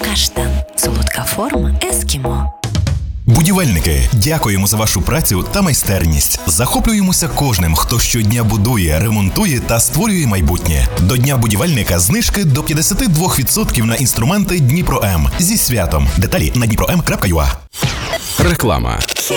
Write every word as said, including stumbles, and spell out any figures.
Каштан. Солодка форма ескімо. Будівельники, дякуємо за вашу працю та майстерність. Захоплюємося кожним, хто щодня будує, ремонтує та створює майбутнє. До Дня будівельника знижки до п'ятдесят два відсотки на інструменти Дніпро М. Зі святом. Деталі на дніпро ем крапка ю а. Реклама.